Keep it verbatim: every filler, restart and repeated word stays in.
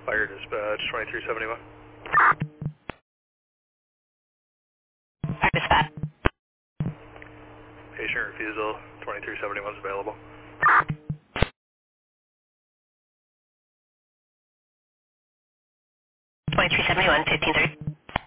Fire dispatch, twenty-three seventy-one. Fire dispatch. Patient refusal, twenty-three seventy-one is available. twenty-three seventy-one, fifteen thirty.